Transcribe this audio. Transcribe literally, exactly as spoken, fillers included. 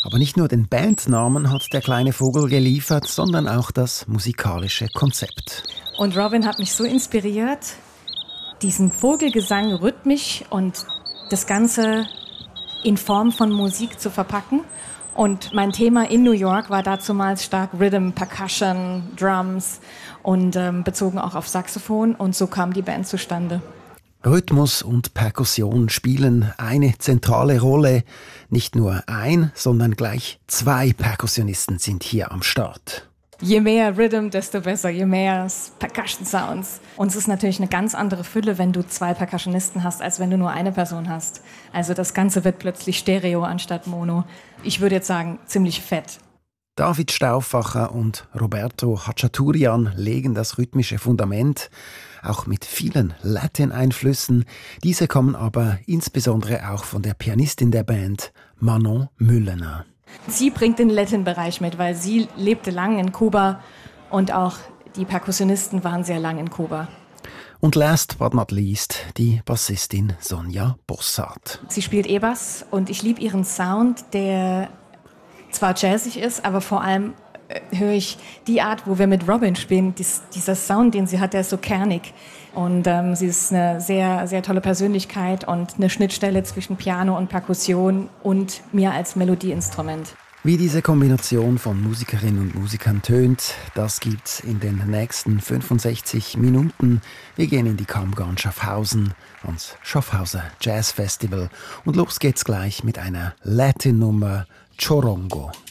Aber nicht nur den Bandnamen hat der kleine Vogel geliefert, sondern auch das musikalische Konzept. Und Robin hat mich so inspiriert, diesen Vogelgesang rhythmisch und das Ganze in Form von Musik zu verpacken. Und mein Thema in New York war dazumals stark Rhythm, Percussion, Drums und ähm, bezogen auch auf Saxophon. Und so kam die Band zustande. Rhythmus und Perkussion spielen eine zentrale Rolle. Nicht nur ein, sondern gleich zwei Perkussionisten sind hier am Start. Je mehr Rhythm, desto besser, je mehr Percussion Sounds. Und es ist natürlich eine ganz andere Fülle, wenn du zwei Percussionisten hast, als wenn du nur eine Person hast. Also das Ganze wird plötzlich Stereo anstatt Mono. Ich würde jetzt sagen, ziemlich fett. David Stauffacher und Roberto Hachaturian legen das rhythmische Fundament, auch mit vielen Latin-Einflüssen. Diese kommen aber insbesondere auch von der Pianistin der Band, Manon Müllener. Sie bringt den Latin-Bereich mit, weil sie lebte lang in Kuba und auch die Perkussionisten waren sehr lang in Kuba. Und last but not least die Bassistin Sonja Bossart. Sie spielt E-Bass und ich liebe ihren Sound, der zwar jazzig ist, aber vor allem äh, höre ich die Art, wo wir mit Robin spielen, dies, dieser Sound, den sie hat, der ist so kernig. Und ähm, sie ist eine sehr, sehr tolle Persönlichkeit und eine Schnittstelle zwischen Piano und Perkussion und mir als Melodieinstrument. Wie diese Kombination von Musikerinnen und Musikern tönt, das gibt's in den nächsten fünfundsechzig Minuten. Wir gehen in die Kammgarn Schaffhausen, ans Schaffhauser Jazz Festival und los geht's gleich mit einer Latin-Nummer Chorongo.